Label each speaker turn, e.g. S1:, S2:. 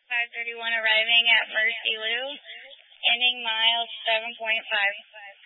S1: 531 arriving at Mercy Lou, ending mile 7.5.